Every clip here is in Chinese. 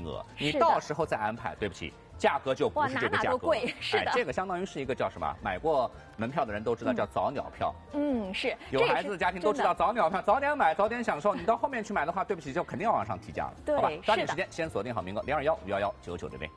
额，你到时候再安排，对不起。 价格就不是这个价格， 贵，是的， 这个相当于是一个叫什么？买过门票的人都知道叫早鸟票。 是有孩子的家庭都知道早鸟票，早点买，早点享受。你到后面去买的话，对不起，就肯定要往上提价了。 对， 好吧，抓紧时间，先锁定好名额，021-511-99这边。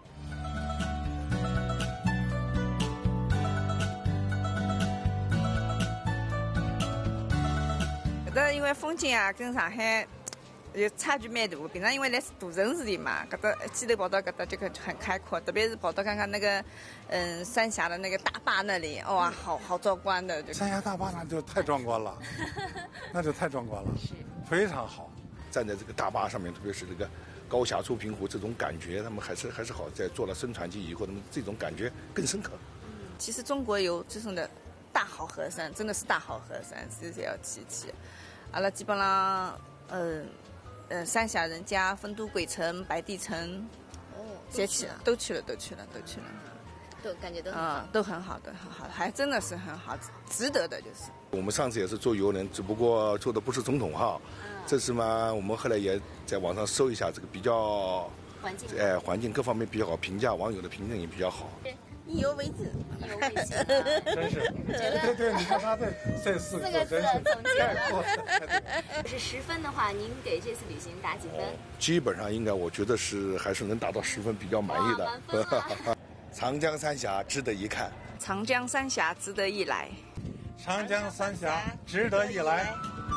因为风景啊，跟上海。 有差距蛮大，平常因为来大城市里嘛，搿搭机头跑到搿搭就很开阔，特别是跑到刚刚那个三峡的那个大坝那里，哇，好壮观的。 三峡大坝那就太壮观了，那就太壮观了，是非常好。 站在这个大坝上面，特别是这个高峡出平湖这种感觉，他们还是好。在做了深船机以后，他们这种感觉更深刻。 其实中国有这种的大好河山，真的是大好河山，是要去。阿拉基本上三峡人家、丰都鬼城、白帝城，都去了， 都感觉都都很好，还真的是很好，值得的就是。 我们上次也是坐游轮，只不过坐的不是总统号，这次嘛，我们后来也在网上搜一下这个比较环境各方面比较好，评价网友的评论也比较好。 意犹未尽，意犹未尽， 真是，对，你看他这四个字总结了。是10分的话，您给这次旅行打几分？ 基本上应该，我觉得还是能达到10分，比较满意的。 满分长江三峡值得一看， 长江三峡值得一来， 长江三峡值得一来。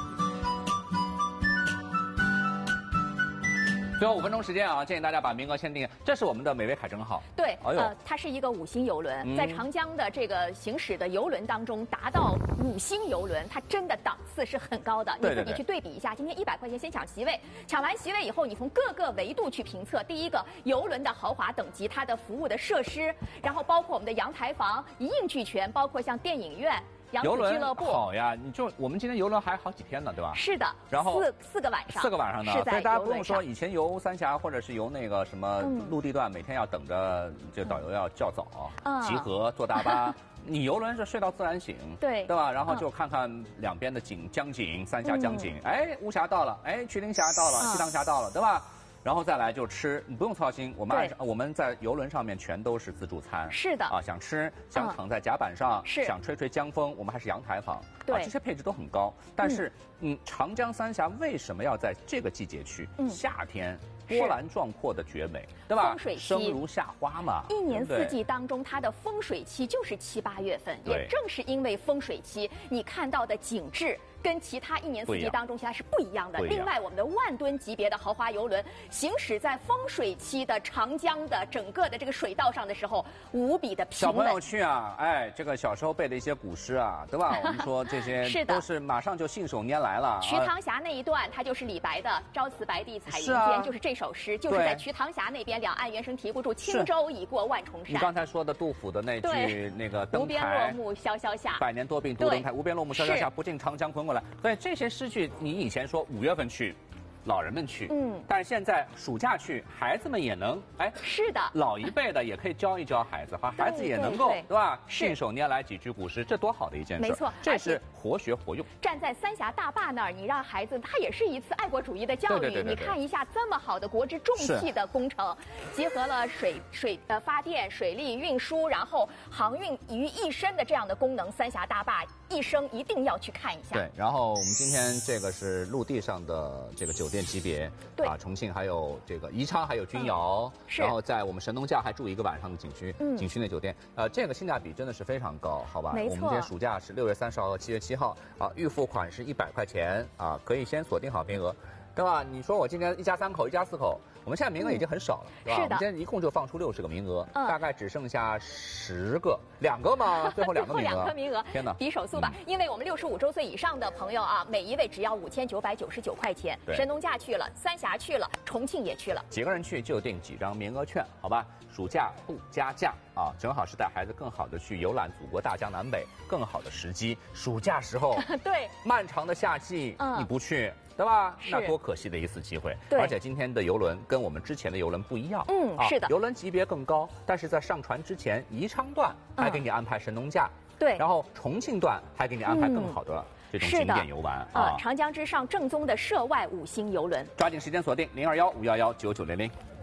最后5分钟时间啊，建议大家把名额先定。这是我们的美味海珍号。 对，它是一个5星游轮，在长江的这个行驶的游轮当中，达到5星游轮，它真的档次是很高的。你自己去对比一下，今天100块钱先抢席位，抢完席位以后，你从各个维度去评测。第一个，游轮的豪华等级，它的服务的设施，然后包括我们的阳台房一应俱全，包括像电影院。 游轮好呀，我们今天游轮还好几天呢，对吧？ 是的， 然后 4个晚上 ，4个晚上呢，所以大家不用说以前游三峡或者是游那个什么陆地段，每天要等着这导游要叫早集合坐大巴。你游轮是睡到自然醒，对吧？然后就看看两边的江景，三峡江景，巫峡到了，瞿陵峡到了，西塘峡到了，对吧？然后再来就吃，你不用操心，我们在游轮上面全都是自助餐。 是的想吃，想躺在甲板上，想吹吹江风，我们还是阳台房。对，这些配置都很高。但是，长江三峡为什么要在这个季节去？夏天。波澜壮阔的绝美，对吧？ 风水期生如夏花嘛。 一年4季当中，它的风水期就是7、8月份。也正是因为风水期，你看到的景致跟其他1年4季当中其他是不一样的。另外，我们的万吨级别的豪华游轮行驶在风水期的长江的整个的这个水道上的时候，无比的平稳。 小朋友去啊，这个小时候背的一些古诗啊，对吧？我们说这些都是马上就信手拈来了。 瞿塘峡那一段，它就是李白的“朝辞白帝彩云间”，就是这首诗，就是在瞿塘峡那边，两岸猿声啼不住，轻舟已过万重山。 你刚才说的杜甫的那句那个登台， 无边落木萧萧下， 百年多病独登台，无边落木萧萧下，不尽长江滚滚来。所以这些诗句，你以前说5月份去。老人们去，但是现在暑假去，孩子们也能， 是的， 老一辈的也可以教一教孩子，孩子也能够，对吧？信手拈来几句古诗，这多好的一件事！ 没错， 这是活学活用。 站在三峡大坝那儿，你让孩子，他也是一次爱国主义的教育。你看一下这么好的国之重器的工程，结合了水的发电、水利运输，然后航运于一身的这样的功能，三峡大坝一生一定要去看一下。 对，然后我们今天这个是陆地上的这个酒店级别，对啊，重庆还有这个宜昌还有君瑶，然后在我们神农架还住1个晚上的景区内酒店，这个性价比真的是非常高，好吧？ 没错， 我们今天暑假是6月30号和7月7号啊，预付款是100块钱啊，可以先锁定好名额，对吧？你说我今天1家3口，1家4口。我们现在名额已经很少了，是吧？我们今天一共就放出60个名额，大概只剩下10个，2个吗？最后2个名额。 2个名额， 天哪！ 比手速吧，因为我们65周岁以上的朋友啊，每一位只要5999块钱。神农架去了，三峡去了，重庆也去了， 几个人去就订几张名额券，好吧？暑假不加价啊，正好是带孩子更好的去游览祖国大江南北更好的时机。暑假时候， 对， 漫长的夏季你不去。对吧？那多可惜的一次机会。而且今天的游轮跟我们之前的游轮不一样。 是的， 游轮级别更高，但是在上船之前，宜昌段还给你安排神农架， 对， 然后重庆段还给你安排更好的这种景点游玩啊。长江之上正宗的涉外5星游轮， 抓紧时间锁定021-511-9900。